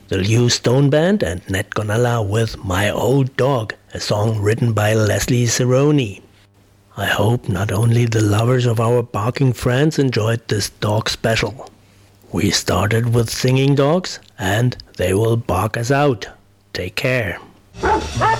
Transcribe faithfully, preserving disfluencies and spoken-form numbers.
the Lew Stone Band, and Ned Gonella with My Old Dog, a song written by Leslie Cerrone. I hope not only the lovers of our barking friends enjoyed this dog special. We started with singing dogs, and they will bark us out. Take care.